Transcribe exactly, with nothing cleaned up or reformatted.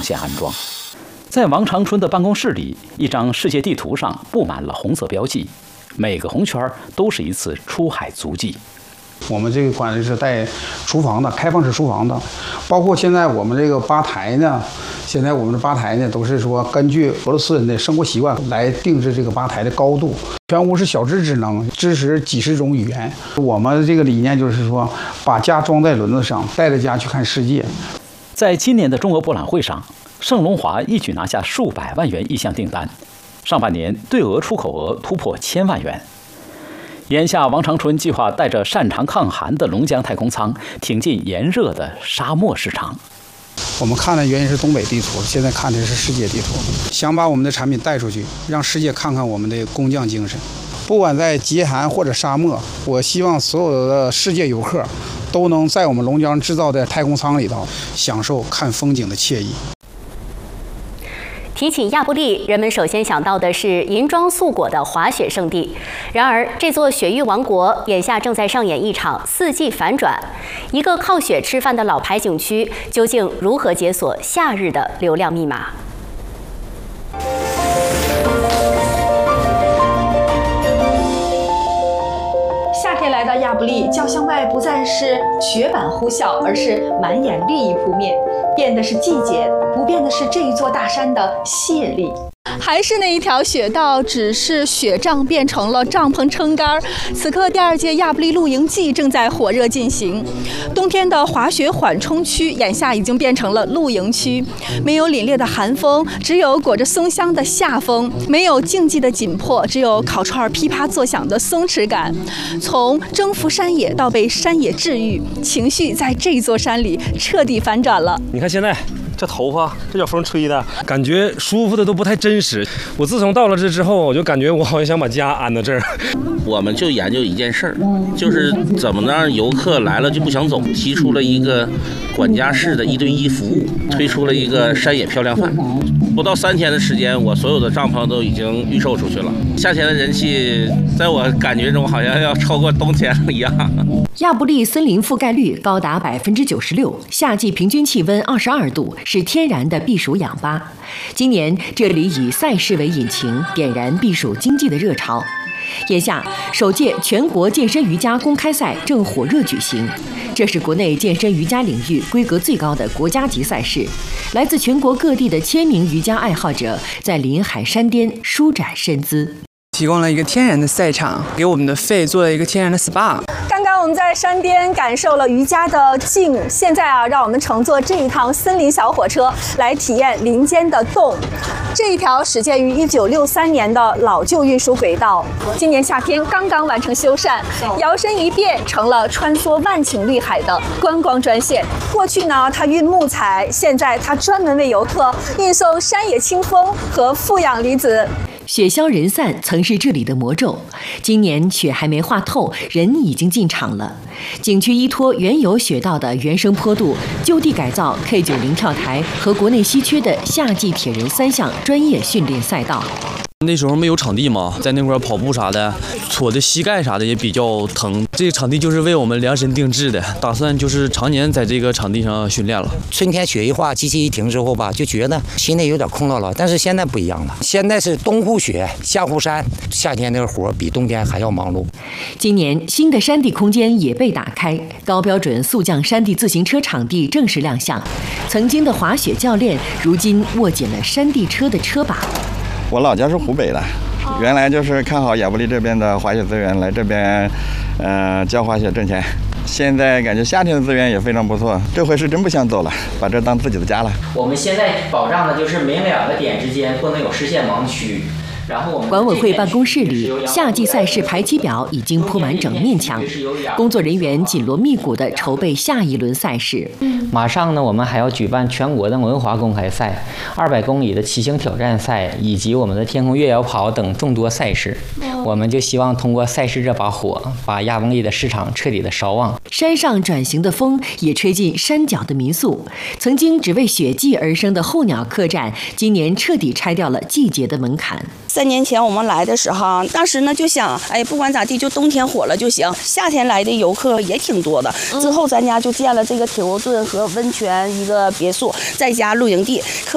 线安装。在王长春的办公室里，一张世界地图上布满了红色标记，每个红圈都是一次出海足迹。 我们这个管的是带厨房的，开放式厨房的，包括现在我们这个吧台呢，现在我们的吧台呢都是说根据俄罗斯人的生活习惯来定制这个吧台的高度。全屋是小智智能，支持几十种语言。我们这个理念就是说，把家装在轮子上，带着家去看世界。 在今年的中俄博览会上，盛龙华一举拿下数百万元意向订单，上半年对俄出口额突破千万元。眼下，王长春计划带着擅长抗寒的龙江太空舱挺进炎热的沙漠市场。 我们看的原因是东北地图，现在看的是世界地图，想把我们的产品带出去，让世界看看我们的工匠精神。不管在极寒或者沙漠，我希望所有的世界游客都能在我们龙江制造的太空舱里头享受看风景的惬意。 提起亚布力，人们首先想到的是银装素裹的滑雪胜地。然而，这座雪域王国眼下正在上演一场四季反转。一个靠雪吃饭的老牌景区，究竟如何解锁夏日的流量密码？ 夏天来到亚布力，轿厢外不再是雪板呼啸，而是满眼绿意扑面。变的是季节，不变的是这一座大山的吸引力。 还是那一条雪道，只是雪杖变成了帐篷撑杆。此刻，第二届亚布力露营季正在火热进行。冬天的滑雪缓冲区，眼下已经变成了露营区。没有凛冽的寒风，只有裹着松香的夏风；没有竞技的紧迫，只有烤串噼啪作响的松弛感。从征服山野到被山野治愈，情绪在这座山里彻底反转了。 你看现在。这头发，这叫风吹的，感觉舒服的都不太真实。我自从到了这之后，我就感觉我好像想把家安到这儿。 我们就研究一件事儿，就是怎么让游客来了就不想走，提出了一个管家式的一对一服务，推出了一个山野漂亮饭。不到三天的时间，我所有的帐篷都已经预售出去了。夏天的人气，在我感觉中好像要超过冬天了一样。 亚布力森林覆盖率高达百分之九十六，夏季平均气温二十二度，是天然的避暑氧吧。今年这里以赛事为引擎，点燃避暑经济的热潮。眼下，首届全国健身瑜伽公开赛正火热举行，这是国内健身瑜伽领域规格最高的国家级赛事。来自全国各地的千名瑜伽爱好者在临海山巅舒展身姿。 提供了一个天然的赛场，给我们的肺做了一个天然的 S P A。 刚刚我们在山巅感受了瑜伽的静，现在啊，让我们乘坐这一趟森林小火车来体验林间的动。这一条始建于一九六三年的老旧运输轨道，今年夏天刚刚完成修缮，摇身一变成了穿梭万顷绿海的观光专线。过去呢，它运木材，现在它专门为游客运送山野清风和负氧离子。 雪消人散曾是这里的魔咒，今年雪还没化透，人已经进场了。景区依托原有雪道的原生坡度，就地改造 K 九十 跳台和国内稀缺的夏季铁人三项专业训练赛道。 那时候没有场地嘛，在那块跑步啥的，搓的膝盖啥的也比较疼。这个场地就是为我们量身定制的，打算就是常年在这个场地上训练了。 春天雪一化，机器一停之后吧，就觉得心里有点空落落。但是现在不一样了，现在是冬护雪，夏护山，夏天那个活比冬天还要忙碌。 今年新的山地空间也被打开，高标准速降山地自行车场地正式亮相。曾经的滑雪教练，如今握紧了山地车的车把。 我老家是湖北的，原来就是看好亚布力这边的滑雪资源，来这边，呃，教滑雪挣钱。现在感觉夏天的资源也非常不错，这回是真不想走了，把这当自己的家了。 我们现在保障的就是明两个点之间不能有视线盲区。然后我们管委会办公室里，夏季赛事排期表已经铺满整面墙，工作人员紧锣密鼓地筹备下一轮赛事。 马上呢，我们还要举办全国的文华公开赛、二百公里的骑行挑战赛，以及我们的天空越野跑等众多赛事。我们就希望通过赛事这把火，把亚布力的市场彻底的烧旺。 山上转型的风也吹进山脚的民宿，曾经只为雪季而生的候鸟客栈，今年彻底拆掉了季节的门槛。 三年前我们来的时候，当时呢就想，哎，不管咋地，就冬天火了就行。夏天来的游客也挺多的。之后咱家就建了这个铁锅炖和温泉一个别墅，再加露营地。